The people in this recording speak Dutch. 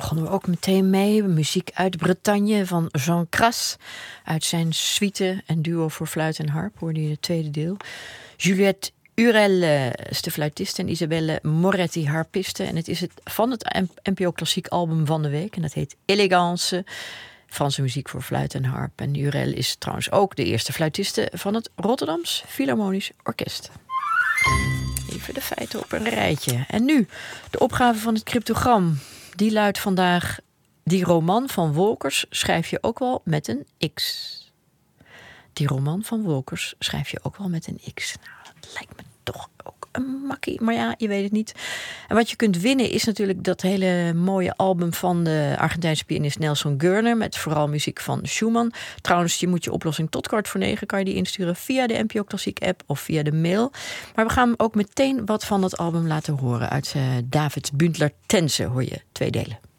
begonnen we ook meteen mee. Muziek uit Bretagne van Jean Cras. Uit zijn suite en duo voor fluit en harp hoorde je het tweede deel. Juliette Urel is de fluitiste en Isabelle Moretti harpiste. En het is van het NPO Klassiek album van de week. En dat heet Elegance. Franse muziek voor fluit en harp. En Urel is trouwens ook de eerste fluitiste van het Rotterdams Philharmonisch Orkest. Even de feiten op een rijtje. En nu, de opgave van het cryptogram. Die luidt vandaag: die roman van Wolkers schrijf je ook wel met een X. Die roman van Wolkers schrijf je ook wel met een X. Nou, dat lijkt me toch ook een makkie. Maar ja, je weet het niet. En wat je kunt winnen is natuurlijk dat hele mooie album van de Argentijnse pianist Nelson Gurner. Met vooral muziek van Schumann. Trouwens, je moet je oplossing tot 8:45 kan je die insturen via de NPO Klassiek app of via de mail. Maar we gaan ook meteen wat van dat album laten horen. Uit David Bündler Tense hoor je 2 delen.